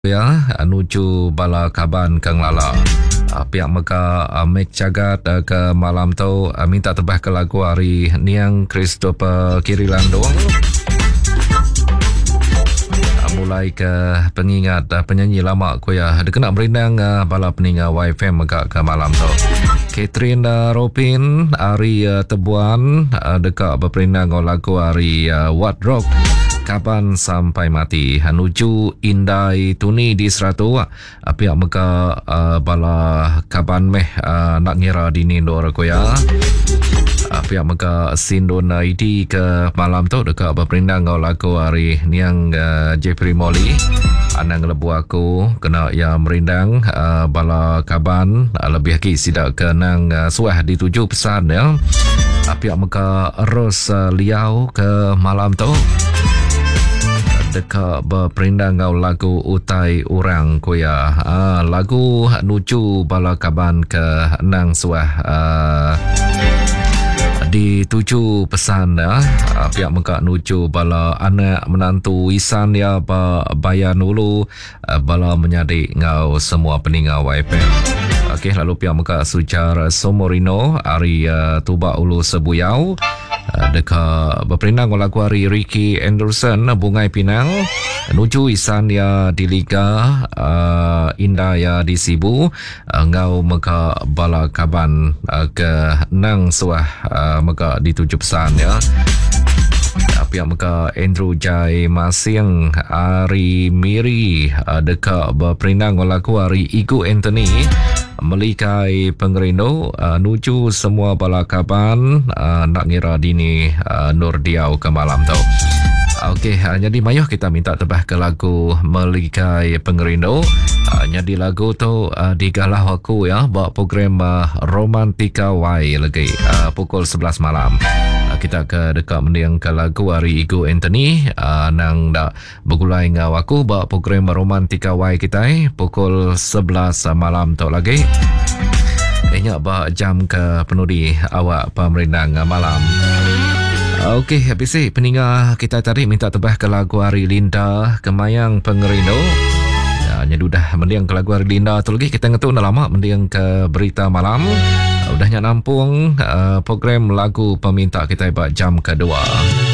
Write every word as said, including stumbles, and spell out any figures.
ya nuju bala kaban kang lala. Uh, pihak Mega uh, Mek Cagat uh, ke malam tu uh, minta tebah ke lagu hari Niang Christopher Kirilandong. Uh, mulai ke pengingat uh, penyanyi lama ku ya dia kena berindang uh, bala peninga Y F M Mega ke malam tu. Catherine uh, Robin hari uh, Tebuan uh, dekat berperindang lagu hari uh, What Rock kapan sampai mati hanuju indai tuni di seratu uh, pihak Mega uh, bala kaban meh uh, nak ngira dini ndor ko ya uh, pihak Mega sindon I D ke malam tu dekat berperindang lagu hari Niang uh, Jeffrey Molly anang lebu aku kena ya merindang uh, bala kaban uh, lebih lagi sidak kenang uh, suah dituju pesan ya uh, pihak Mega Ros uh, Liau ke malam tu dekat berperindang lagu Utai Urang ko ya uh, lagu nuju bala kaban ke nang suah uh, dituju pesan ya uh, pihak Mega nuju bala anak menantu isan ya ba bayan ulu uh, bala menyadik ngau semua peningau Y F M. Okey, lalu pihak Mega Sujar Somorino hari uh, Tuba Ulu Sebuyau uh, dekat berperindang lagu hari Ricky Anderson Bungai Pinang nuju isan ya di Liga uh, Indah ya di Sibu uh, ngau Mega bala kaban uh, ke nang suah uh, Mega dituju pesan ya pihak Mega Andrew Jai Masing Ari Miri uh, dekat berperindang lagu hari Igu Anthony melikai pengerino uh, nuju semua bala kaban uh, nak ngira dini uh, Nur Diau ke malam tu. Okey, uh, jadi mayuh kita minta tebah ke lagu Melikai Pengerino. Uh, jadi lagu tu uh, digalah aku ya buat program uh, Romantika Y lagi uh, pukul sebelas malam. Uh, kita ke dekat mendiang ke lagu hari Igu Anthony uh, nang dak bergulai ngau aku buat program Romantika Y kita eh, pukul sebelas uh, malam tu lagi. Ingat bah jam ke penudi awak pemerintang uh, malam. Okey, habis ni peninga kita tadi minta tebah ke lagu hari Linda Kemayang Pengerino. Ya, nya dah mendiang ke lagu hari Linda tu lagi kita ngetu dah lama mendiang ke berita malam. Udahnya nampung uh, program lagu peminta kita buat jam kedua.